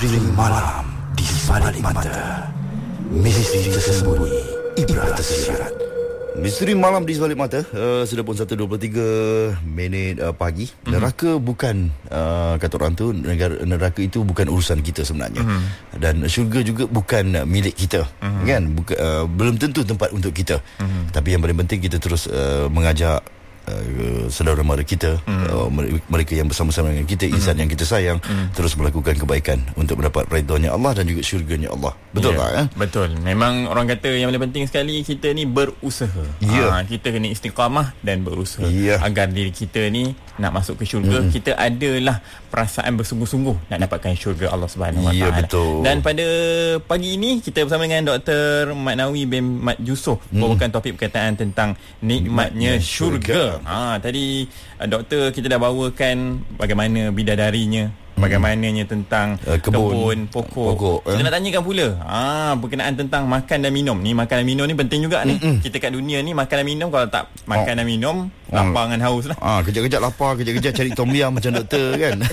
Misteri malam di balik mata. Misteri tersembunyi, ibrah tersirat. Misteri malam di balik mata. Sudah pun 1:23 pagi. Neraka bukan kata orang tu, neraka itu bukan urusan kita sebenarnya. Dan syurga juga bukan milik kita, kan? Belum tentu tempat untuk kita. Tapi yang paling penting kita terus mengajak saudara mara kita, mereka yang bersama-sama dengan kita, insan yang kita sayang, terus melakukan kebaikan untuk mendapat redha-Nya Allah dan juga syurga-Nya Allah. Betul tak? Betul. Memang orang kata yang paling penting sekali kita ni berusaha. Kita kena istiqamah dan berusaha agar diri kita ni nak masuk ke syurga. Kita adalah perasaan bersungguh-sungguh nak dapatkan syurga Allah Subhanahu Wa Taala. Dan pada pagi ini kita bersama dengan Dr. Mat Nawi bin Mat Yusof membawakan topik berkaitan tentang nikmatnya syurga. Tadi doktor kita dah bawakan bagaimana bidadarinya, bagaimananya tentang kebun, pokok. Kita nak tanyakan pula berkenaan tentang makan dan minum. Ni makan dan minum ni penting juga ni. Kita kat dunia ni makan dan minum, kalau tak makan dan minum, lapar dengan haus lah. Kejap-kejap lapar, kejap-kejap cari tom yum macam doktor kan.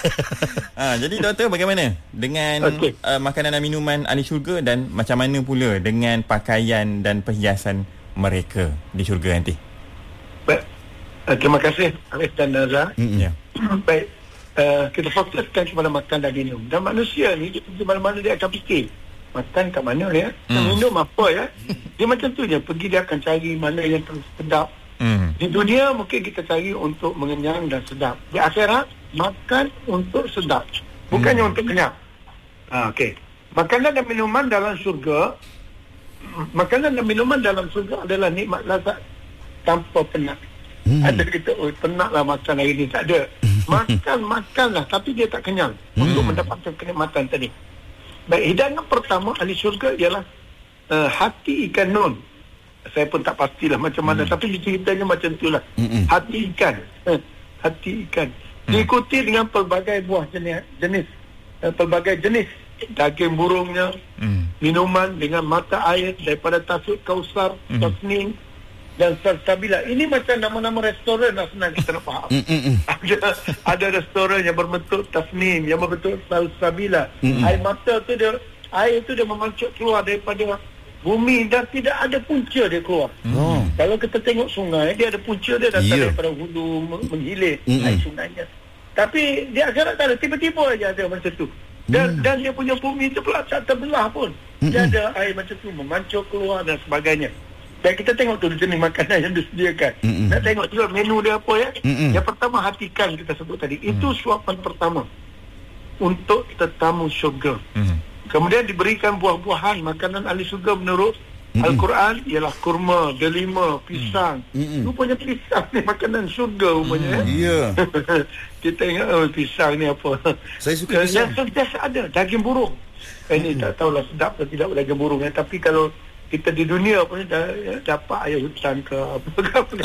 Jadi doktor, bagaimana dengan makanan dan minuman ahli syurga, dan macam mana pula dengan pakaian dan perhiasan mereka di syurga nanti? Baik. Terima kasih Arif dan Nazar. Baik. Kita fokuskan kepada makan dan minum. Dan manusia ni, di mana-mana dia akan fikir makan kat mana ya, minum apa ya. Dia macam tu je, pergi dia akan cari mana yang sedap. Di dunia mungkin kita cari untuk mengenyang dan sedap. Di akhirat makan untuk sedap, bukannya untuk kenyang. Okey. Makanan dan minuman dalam syurga, makanan dan minuman dalam syurga adalah nikmat lazat tanpa penat. Ada kita penatlah makan hari ni, tak ada. Makanlah tapi dia tak kenyang untuk mendapatkan kenikmatan tadi. Baik, hidangan pertama ahli syurga ialah hati ikan nun. Saya pun tak pastilah macam mana, tapi ceritanya macam itulah. Hati ikan. Hati ikan. Diikuti dengan pelbagai buah jenis, pelbagai jenis daging burungnya, minuman dengan mata air daripada Tasuk Kausar, Tasnim dan Salsabila. Ini macam nama-nama restoran lah, senang kita nak faham. Ada restoran yang berbentuk Tasnim, yang berbentuk Salsabila. Air mata tu dia, air tu dia memancut keluar daripada bumi dan tidak ada punca dia keluar. Kalau kita tengok sungai, dia ada punca dia datang daripada hulu menghilir air sungainya. Tapi di akhirat tak ada, tiba-tiba aja ada macam tu. Dan dia punya bumi tu pula tak terbelah pun. Dia ada air macam tu memancur keluar dan sebagainya. Dan kita tengok tu jenis makanan yang disediakan. Nak tengok juga menu dia apa ya. Yang pertama hati ikan kita sebut tadi. Itu suapan pertama untuk tetamu syurga. Kemudian diberikan buah-buahan. Makanan ahli syurga menurut Al-Quran ialah kurma, delima, pisang. Rupanya pisang ni makanan syurga rupanya. Kita ingat pisang ni apa. Saya suka pisang. Yang sentiasa ada daging burung. Ini tak tahulah sedap atau tidak daging burung ya. Tapi kalau kita di dunia pun dapat ayam hutan ke apa.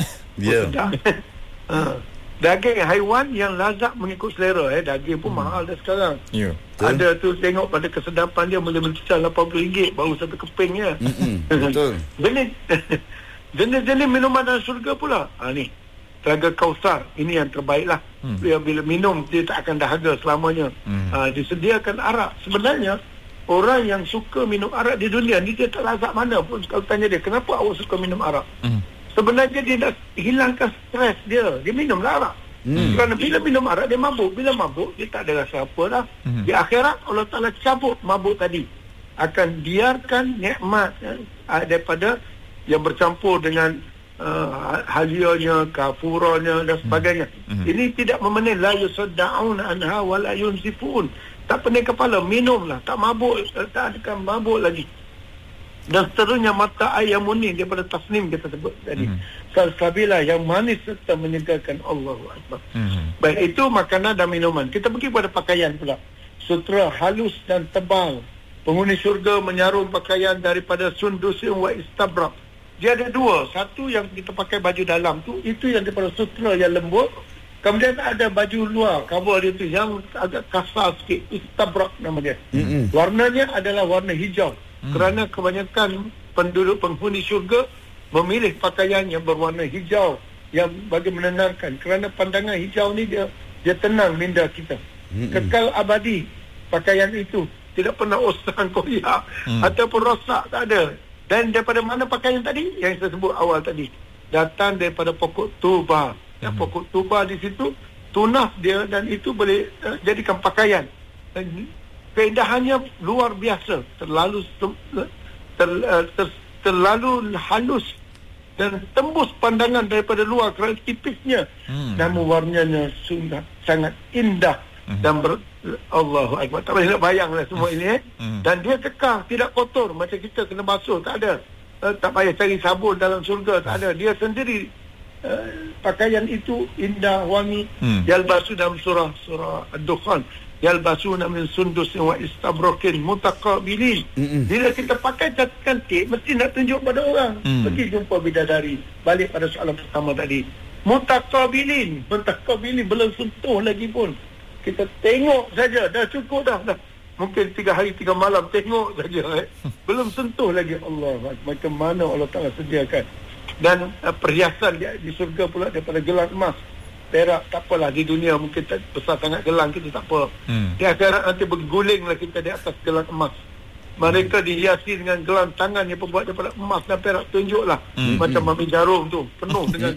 Daging haiwan yang lazat mengikut selera. Daging pun mahal dah sekarang. Ada tu tengok pada kesedapan dia boleh mencecah RM80 baru satu kepingnya. Betul. Jenis-jenis minuman dalam syurga pula. Ni Telaga Kausar, ini yang terbaik lah. Bila minum dia tak akan dahaga selamanya. Disediakan arak. Sebenarnya orang yang suka minum arak di dunia ni, dia tak lazat mana pun. Kalau tanya dia, kenapa awak suka minum arak? Sebenarnya dia nak hilangkan stres dia. Dia minumlah arak. Kerana bila minum arak dia mabuk. Bila mabuk dia tak ada rasa apa dah. Di akhirat Allah Ta'ala cabut mabuk tadi. Akan biarkan nikmat daripada yang bercampur dengan halianya, kafuranya dan sebagainya. Ini tidak memenuhi la yusaddaun anha wa la yunsifun. Tak pening kepala, minumlah, tak mabuk, tak akan mabuk lagi. Dan seterusnya mata air yang murni daripada Tasnim kita sebut tadi. Salsabila yang manis serta menyegarkan. Allahu Akbar. Baik, itu makanan dan minuman. Kita pergi pada pakaian pula. Sutera halus dan tebal. Penghuni syurga menyarum pakaian daripada sundusin wa istabrak. Dia ada dua. Satu yang kita pakai baju dalam tu, itu yang daripada sutera yang lembut. Kemudian ada baju luar, cover dia tu yang agak kasar sikit, istabrak nama dia. Warnanya adalah warna hijau. Kerana kebanyakan penduduk penghuni syurga memilih pakaian yang berwarna hijau yang bagi menenangkan. Kerana pandangan hijau ni dia tenang minda kita. Kekal abadi. pakaian itu. Tidak pernah osang koyak ataupun rosak, tak ada. Dan daripada mana pakaian tadi? Yang saya sebut awal tadi, datang daripada pokok tuba. Yang pokok tuba di situ tunas dia, dan itu boleh jadikan pakaian. Dan keindahannya luar biasa, terlalu halus dan tembus pandangan daripada luar kerana tipisnya. Namun warnanya sangat indah dan Allahu Akbar. Tak boleh nak bayanglah semua ini. Dan dia kekal, tidak kotor macam kita kena basuh, tak ada. Tak payah cari sabun dalam syurga, tak ada. Dia sendiri pakaian itu indah, wangi. Yalbasu dalam surah Ad-Dukhan, yalbasuna min sundusin wa istabrakin mutaqabilin. Bila kita pakai cantik, mesti nak tunjuk pada orang. Pergi jumpa bidadari. Balik pada soalan pertama tadi, mutaqabilin belum sentuh lagi pun. Kita tengok saja, dah cukup dah. Mungkin 3 hari 3 malam tengok saja, belum sentuh lagi. Allah, macam mana Allah Ta'ala sediakan. Dan perhiasan di surga pula daripada gelang emas, perak, tak apalah. Di dunia mungkin tak besar sangat gelang kita, tak apa. Di akhirat nanti bergulinglah kita di atas gelang emas. Mereka dihiasi dengan gelang tangan yang terbuat daripada emas dan perak. Tunjuklah macam Mami Jarum tu, penuh dengan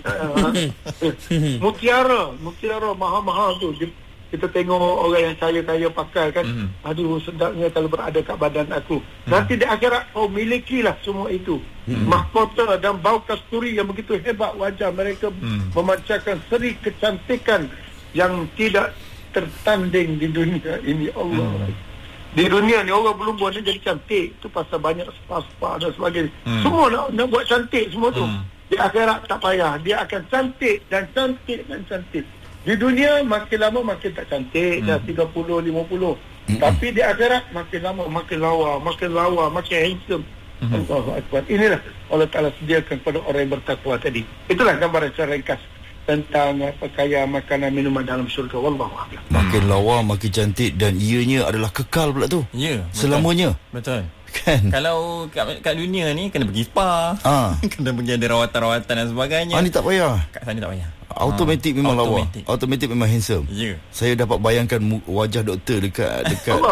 mutiara mahal-mahal tu. Kita tengok orang yang kaya-kaya pakai kan, aduh sedapnya kalau berada kat badan aku. Nanti di akhirat kau milikilah semua itu. Mahkota dan bau kasturi yang begitu hebat, wajah mereka memancarkan seri kecantikan yang tidak tertanding di dunia ini. Allah, di dunia ni orang belum buat jadi cantik, tu pasal banyak spa dan sebagainya. Semua nak buat cantik semua tu. Di akhirat tak payah, dia akan cantik dan cantik dan cantik. Di dunia makin lama makin tak cantik, dah 30, 50. Tapi di akhirat makin lama makin lawa, makin handsome. Allahu Akbar. Inilah Allah Ta'ala sediakan kepada orang yang bertakwa tadi. Itulah gambaran secara ringkas tentang pakaian, makanan, minuman dalam syurga. Wallahu a'lam. Makin lawa, makin cantik, dan ianya adalah kekal pula tu. Ya, selamanya. Betul. Kan? Kalau kat dunia ni kena pergi spa, kena pergi ada rawatan-rawatan dan sebagainya. Ni tak payah. Kat sana tak payah. Automatik memang lawa. Automatik memang handsome. Ya. Saya dapat bayangkan wajah doktor dekat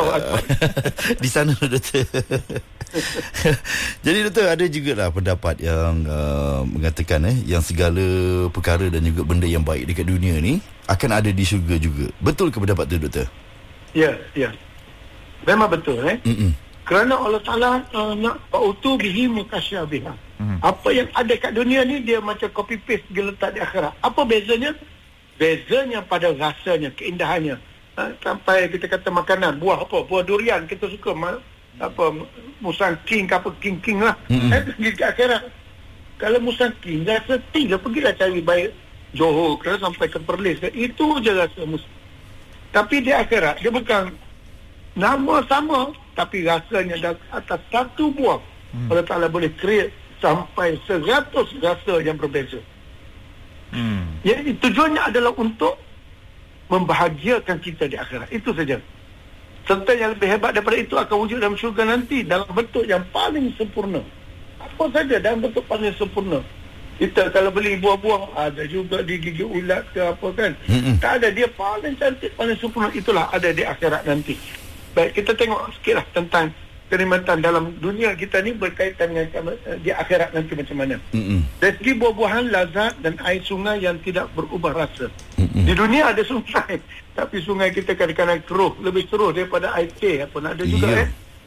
di sana, doktor. Jadi doktor, ada jugalah pendapat yang mengatakan yang segala perkara dan juga benda yang baik dekat dunia ni akan ada di syurga juga. Betul ke pendapat tu, doktor? Ya. Memang betul. Kerana Allah Ta'ala nak ba'utu bihi mukasyabiha. Apa yang ada kat dunia ni dia macam copy paste dia letak di akhirat. Apa bezanya? Bezanya pada rasanya, keindahannya. Sampai kita kata makanan, buah apa? Buah durian kita suka, musang king ke apa, king lah. Pergi ke akhirat, kalau musang king rasa tinggal, pergilah cari baik Johor ke sampai ke Perlis, itu je rasa musang. Tapi di akhirat dia bukan nama sama, tapi rasanya dah atas satu buah Allah Ta'ala boleh create sampai 100 rasa yang berbeza. Jadi tujuannya adalah untuk membahagiakan kita di akhirat. Itu saja. Serta yang lebih hebat daripada itu akan wujud dalam syurga nanti dalam bentuk yang paling sempurna. Apa saja dalam bentuk paling sempurna. Kita kalau beli buah-buah, ada juga di gigi ulat ke apa kan. Tak ada, dia paling cantik, paling sempurna. Itulah ada di akhirat nanti. Baik, kita tengok sikitlah tentang kenikmatan dalam dunia kita ni berkaitan dengan di akhirat nanti macam mana. Dari segi buah-buahan, lazat dan air sungai yang tidak berubah rasa. Di dunia ada sungai, tapi sungai kita kadang-kadang keruh, lebih keruh daripada air teh apa nak ada juga.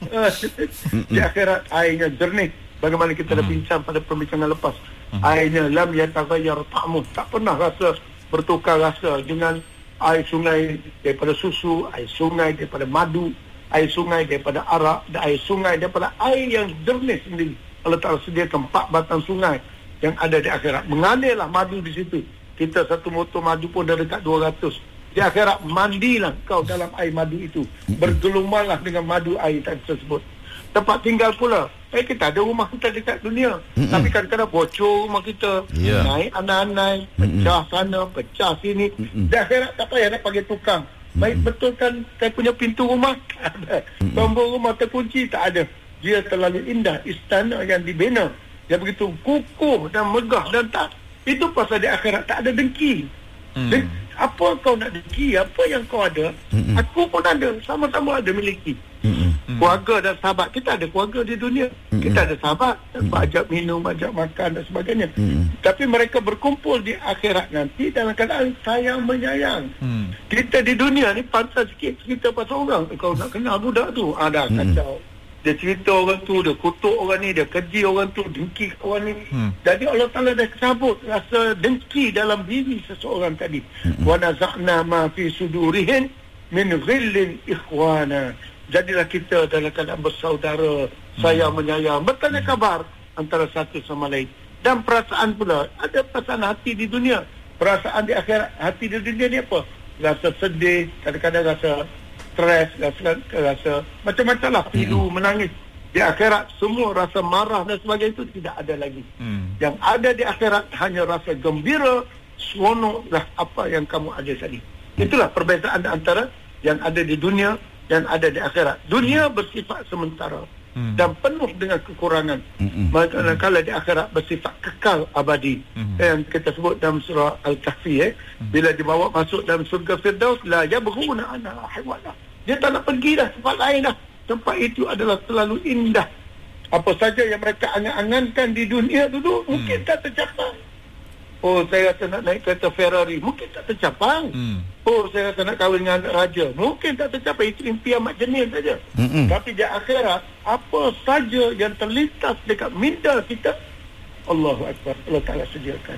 Di akhirat airnya jernih. Bagaimana kita dah bincang pada perbincangan lepas. Airnya lam yataghayyar ta'muh, tak pernah rasa bertukar rasa dengan air sungai daripada susu, air sungai daripada madu, air sungai daripada arak, dan air sungai daripada air yang jernih sendiri. Allah Ta'ala sediakan 4 batang sungai yang ada di akhirat. Mengalirlah madu di situ. Kita satu motor madu pun dah dekat 200. Di akhirat mandilah kau dalam air madu itu. Bergelumarlah dengan madu air tersebut. Tempat tinggal pula. Kita ada rumah kita dekat dunia. Tapi kadang-kadang bocor rumah kita. Naik anai-anai, pecah sana, pecah sini. Di akhirat tak payah nak panggil tukang. Baik, betul kan saya punya pintu rumah? Tak ada. Tombol rumah terkunci? Tak ada. Dia terlalu indah. Istana yang dibina yang begitu kukuh dan megah dan tak. Itu pasal di akhirat tak ada dengki. Apa kau nak dengki? Apa yang kau ada, aku pun ada. Sama-sama ada miliki. Keluarga dan sahabat. Kita ada keluarga di dunia. Kita ada sahabat. Ajak minum, ajak makan dan sebagainya. Tapi mereka berkumpul di akhirat nanti dalam keadaan sayang menyayang. Kita di dunia ni pantas sikit cerita pasal orang. Kau nak kenal budak tu, dah kacau. Dia cerita orang tu, dia kutuk orang ni, dia keji orang tu, dengki orang ni. Jadi Allah Ta'ala dah cabut rasa dengki dalam diri seseorang tadi. Wa naza'na ma fi sudurihim min ghillin ikhwana. Jadilah kita dalam keadaan bersaudara, sayang menyayang, bertanya kabar antara satu sama lain. Dan perasaan pula, ada perasaan hati di dunia. Perasaan di akhirat, hati di dunia ni apa? Rasa sedih, kadang-kadang rasa stres, rasa macam-macam lah, pilu, menangis. Di akhirat semua rasa marah dan sebagainya itu tidak ada lagi. Yang ada di akhirat hanya rasa gembira, seronok lah apa yang kamu ada tadi. Itulah perbezaan antara yang ada di dunia dan ada di akhirat. Dunia bersifat sementara dan penuh dengan kekurangan. Manakala di akhirat bersifat kekal abadi. Yang kita sebut dalam surah Al-Kahfi, bila dibawa masuk dalam surga Firdaus, la yabghuna anha hiwala. Dia tak nak pergi dah tempat lain dah. Tempat itu adalah terlalu indah. Apa saja yang mereka angan-angankan di dunia dulu mungkin tak tercapai. Oh, saya rasa nak naik kereta Ferrari, mungkin tak tercapai. Oh, saya rasa nak kahwin dengan anak raja, mungkin tak tercapai. Itu impian mak jenis saja. Tapi di akhirat, apa saja yang terlintas dekat minda kita, Allahu Akbar, Allah Ta'ala sediakan.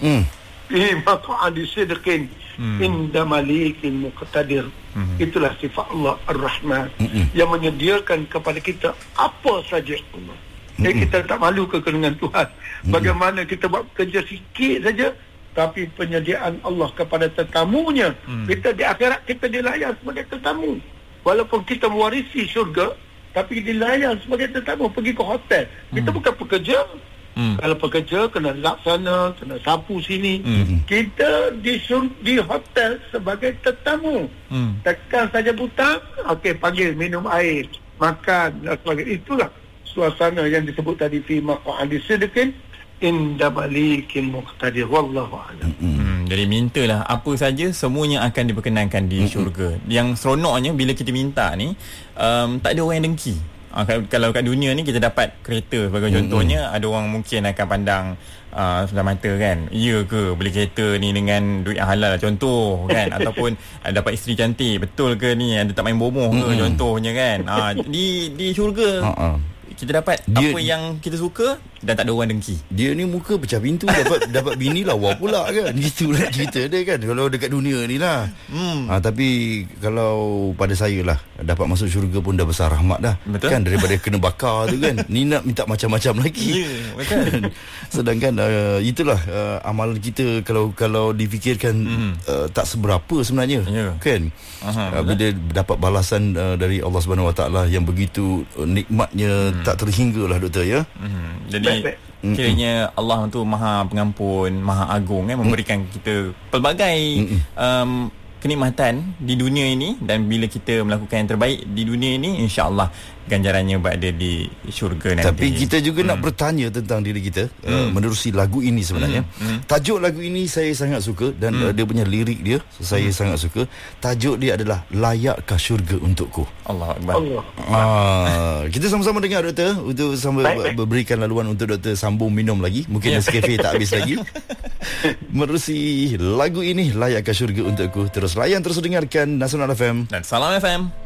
Maq'adi sidqin inda malikin muqtadir. Itulah sifat Allah Ar-Rahman yang menyediakan kepada kita apa saja Allah. Kita tak malu ke dengan Tuhan. Bagaimana kita buat kerja sikit saja, tapi penyediaan Allah kepada tetamunya. Kita di akhirat kita dilayan sebagai tetamu. Walaupun kita mewarisi syurga, tapi dilayan sebagai tetamu. Pergi ke hotel, kita bukan pekerja. Kalau pekerja kena laksana, kena sapu sini. Kita di hotel sebagai tetamu. Tekan saja butang, okey, panggil minum air, makan dan sebagainya. Itulah suasana yang disebut tadi fi maq'adi sidqin inda malikin muqtadir. Wallahu a'lam. Jadi mintalah apa saja, semuanya akan diperkenankan di syurga. Yang seronoknya bila kita minta ni, tak ada orang yang dengki. Kalau kat dunia ni kita dapat kereta sebagai contohnya, ada orang mungkin akan pandang sebelah mata kan, ya ke beli kereta ni dengan duit halal contoh kan, ataupun dapat isteri cantik, betul ke ni, ada tak main bomoh ke contohnya kan. Di syurga kita dapat apa yang kita suka dan tak ada orang dengki. Dia ni muka pecah pintu dapat bini lawa pula kan. Gitulah cerita dia kan kalau dekat dunia ni lah. Tapi kalau pada saya lah, dapat masuk syurga pun dah besar rahmat dah. Betul? Kan daripada kena bakar tu kan. Ni nak minta macam-macam lagi. Betul. Sedangkan itulah amalan kita kalau difikirkan tak seberapa sebenarnya. Kan. Bila dapat balasan dari Allah Subhanahu Wa Taala yang begitu nikmatnya tak terhingga lah, doktor ya. Jadi kiranya Allah tu Maha Pengampun, Maha Agung kan, memberikan kita pelbagai kenikmatan di dunia ini, dan bila kita melakukan yang terbaik di dunia ini, insya-Allah ganjarannya berada di syurga nanti. Tapi kita juga nak bertanya tentang diri kita menerusi lagu ini sebenarnya. Tajuk lagu ini saya sangat suka dan dia punya lirik dia saya sangat suka. Tajuk dia adalah Layakkah Syurga Untukku. Allah Akbar. Kita sama-sama dengar doktor, untuk berikan laluan untuk doktor sambung minum lagi. Mungkin Nescafe tak habis lagi. Menerusi lagu ini Layakkah Syurga Untukku. Terus layan, terus dengarkan Nasional FM dan Salam FM.